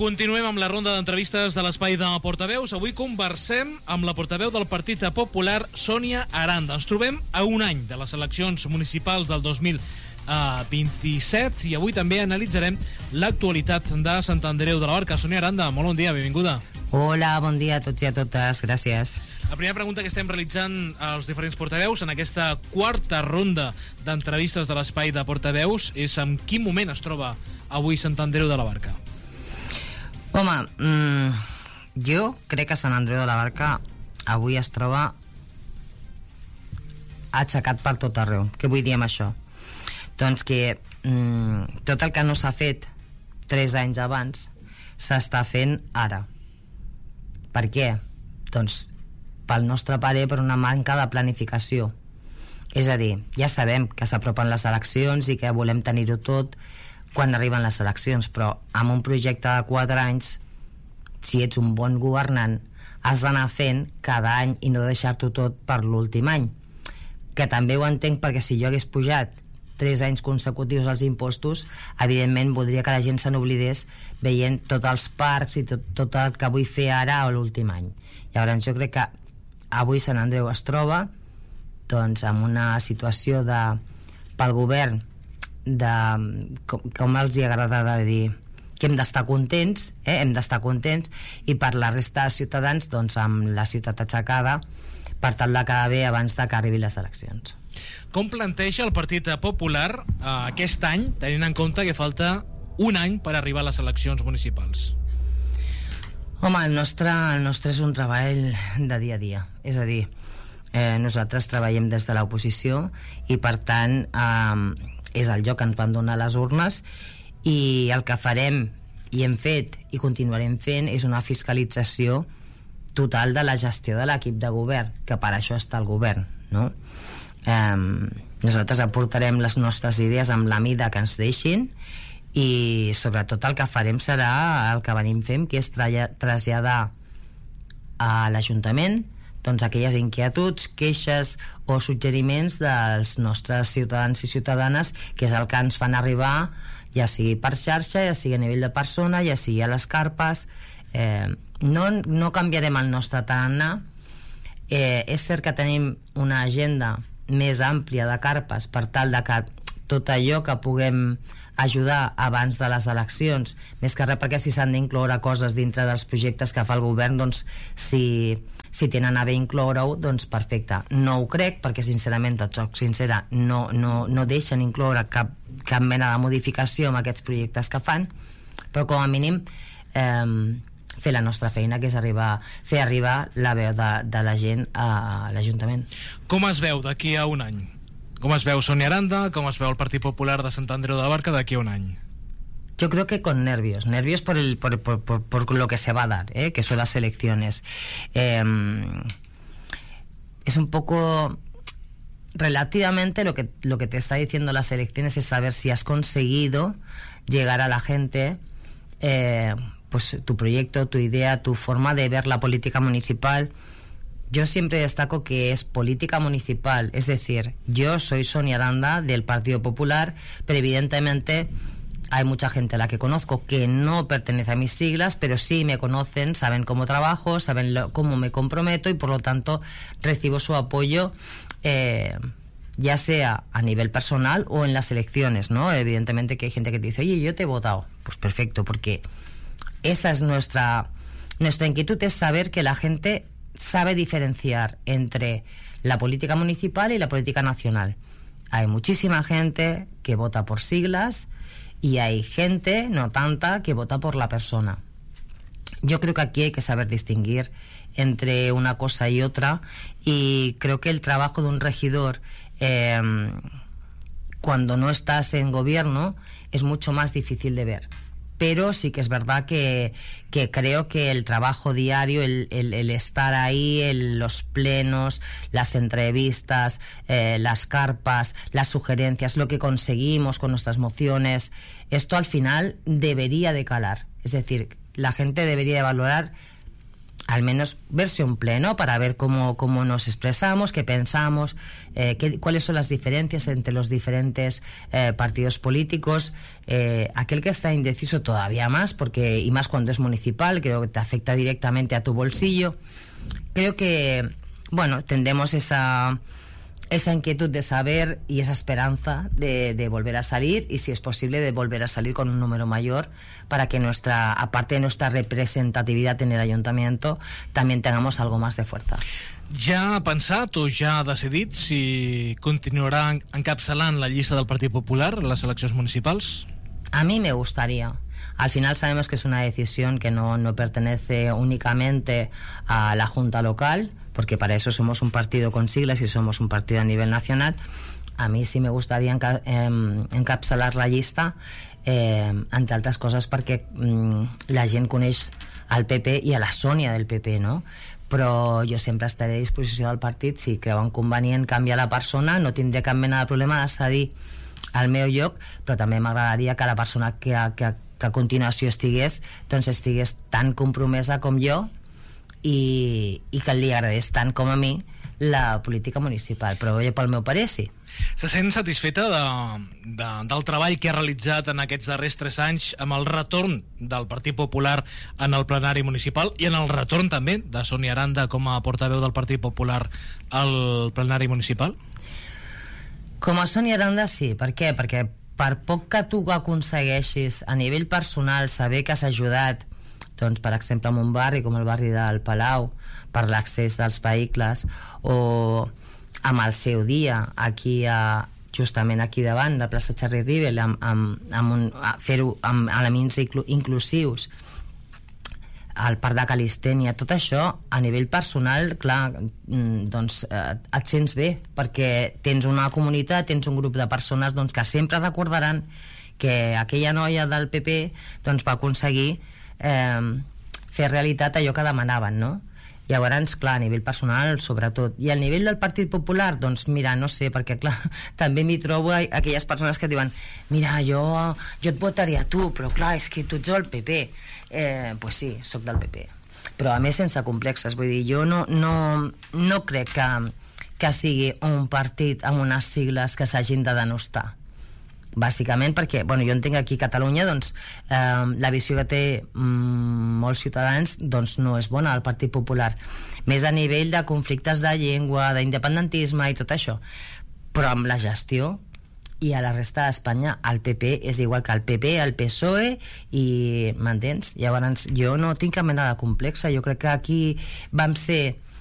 Continuem amb la ronda d'entrevistes de l'Espai de Portaveus. Avui conversem amb la portaveu del Partit Popular, Sònia Aranda. Ens trobem a un any de les eleccions municipals del 2027 i avui també analitzarem l'actualitat de Sant Andreu de la Barca. Sònia Aranda, molt bon dia, benvinguda. Hola, bon dia a tots i a totes, gràcies. La primera pregunta que estem realitzant als diferents portaveus en aquesta quarta ronda d'entrevistes de l'Espai de Portaveus és en quin moment es troba avui Sant Andreu de la Barca? Home, jo crec que Sant Andreu de la Barca avui es troba aixecat per tot arreu. Què vull dir amb això? Doncs que tot el que no s'ha fet 3 anys abans s'està fent ara. Per què? Doncs pel nostre parer per una manca de planificació. És a dir, ja sabem que s'apropen les eleccions i que volem tenir-ho tot quan arriben les eleccions, però amb un projecte de 4 anys, si ets un bon governant, has d'anar fent cada any i no deixar-t'ho tot per l'últim any. Que també ho entenc, perquè si jo hagués pujat 3 anys consecutius als impostos, evidentment voldria que la gent se n'oblidés veient tots els parcs i tot el que vull fer ara o l'últim any. Llavors jo crec que avui Sant Andreu es troba doncs en una situació pel govern com els hi agrada dir que hem d'estar contents, hem d'estar contents, i per la resta de ciutadans doncs amb la ciutat aixecada per tal de quedar bé abans de que arribin les eleccions. Com planteja el Partit Popular aquest any, tenint en compte que falta un any per arribar a les eleccions municipals? Home, el nostre és un treball de dia a dia, és a dir, nosaltres treballem des de l'oposició i per tant és el lloc que ens van donar les urnes, i el que farem i hem fet i continuarem fent és una fiscalització total de la gestió de l'equip de govern, que per això està el govern, no? Nosaltres aportarem les nostres idees amb la mida que ens deixin, i sobretot el que farem serà el que venim fent, que és traslladar a l'Ajuntament doncs aquelles inquietuds, queixes o suggeriments dels nostres ciutadans i ciutadanes, que és el que ens fan arribar, ja sigui per xarxa, ja sigui a nivell de persona, ja sigui a les carpes. No canviarem el nostre tarannà. És cert que tenim una agenda més àmplia de carpes per tal de que tot allò que puguem ajudar abans de les eleccions, més que res perquè si s'han d'incloure coses dintre dels projectes que fa el govern, doncs si tenen a bé incloure-ho, doncs perfecte. No ho crec, perquè sincerament, tot soc sincera, no deixen incloure cap mena de modificació amb aquests projectes que fan, però com a mínim fer la nostra feina, que és fer arribar la veu de la gent a l'Ajuntament. Com es veu d'aquí a un any? Com es veu Sònia Aranda? Com es veu el Partit Popular de Sant Andreu de la Barca d'aquí a un any? Yo creo que con nervios por lo que se va a dar, que son las elecciones. Es un poco relativamente lo que te está diciendo las elecciones, es saber si has conseguido llegar a la gente, pues tu proyecto, tu idea, tu forma de ver la política municipal. Yo siempre destaco que es política municipal, es decir, yo soy Sònia Aranda del Partido Popular, pero evidentemente hay mucha gente a la que conozco que no pertenece a mis siglas, pero sí me conocen, saben cómo trabajo, saben cómo me comprometo, y por lo tanto recibo su apoyo, ya sea a nivel personal o en las elecciones, ¿no? Evidentemente que hay gente que te dice, oye, yo te he votado. Pues perfecto, porque esa es nuestra inquietud, es saber que la gente sabe diferenciar entre la política municipal y la política nacional. Hay muchísima gente que vota por siglas y hay gente, no tanta, que vota por la persona. Yo creo que aquí hay que saber distinguir entre una cosa y otra, y creo que el trabajo de un regidor cuando no estás en gobierno es mucho más difícil de ver. Pero sí que es verdad que creo que el trabajo diario, el estar ahí, los plenos, las entrevistas, las carpas, las sugerencias, lo que conseguimos con nuestras mociones, esto al final debería de calar. Es decir, la gente debería de valorar al menos verse un pleno para ver cómo nos expresamos, qué pensamos, cuáles son las diferencias entre los diferentes partidos políticos. Aquel que está indeciso todavía más, y más cuando es municipal, creo que te afecta directamente a tu bolsillo. Creo que, bueno, tendremos esa inquietud de saber y esa esperanza de volver a salir, y si es posible de volver a salir con un número mayor, para que aparte de nuestra representatividad en el ayuntamiento, también tengamos algo más de fuerza. Ja ha pensat o ja ha decidit si continuarà encapçalant la llista del Partit Popular a les eleccions municipals? A mí me gustaría. Al final sabemos que es una decisión que no pertenece únicamente a la Junta Local, porque para eso somos un partido con siglas y somos un partido a nivel nacional. A mí sí me gustaría encapçalar la llista, entre altres coses perquè la gent coneix el PP i a la Sònia del PP, no? Però jo sempre estaré a disposició del partit. Si creuen convenient canviar la persona, no tindré cap mena de problema de cedir al meu lloc, però també m'agradaria que la persona que a continuació estigués tan compromesa com jo, i que li agradés tant com a mi la política municipal, però pel meu parer sí. Se sent satisfeta del treball que ha realitzat en aquests darrers 3 anys amb el retorn del Partit Popular en el plenari municipal i en el retorn també de Sònia Aranda com a portaveu del Partit Popular al plenari municipal? Com a Sònia Aranda sí. Per què? Perquè per poc que tu aconsegueixis a nivell personal saber que has ajudat, doncs, per exemple, en un barri com el barri del Palau, per l'accés dels vehicles, o amb el seu dia justament aquí davant la plaça Charlie Rivel, fer-ho amb elements inclusius, al parc de Calistènia, tot això a nivell personal, clar, doncs et sents bé, perquè tens una comunitat, tens un grup de persones que sempre recordaran que aquella noia del PP doncs va aconseguir fer realitat allò que demanaven, no? Llavors, clar, a nivell personal, sobretot. I al nivell del Partit Popular, doncs mira, no sé, perquè clar, també m'hi trobo aquelles persones que diuen mira, jo et votaria a tu, però clar, és que tu ets el PP. Pues sí, sóc del PP. Però a més sense complexes, vull dir, jo no crec que sigui un partit amb unes sigles que s'hagin de denostar. Bàsicament perquè, bueno, jo entenc aquí a Catalunya, doncs, la visió que té molts ciutadans, doncs, no és bona al Partit Popular, més a nivell de conflictes de llengua, d'independentisme i tot això, però amb la gestió i a la resta d'Espanya el PP és igual que el PP, el PSOE, i m'entens? Llavors jo no tinc cap mena de complexa. Jo crec que aquí vam ser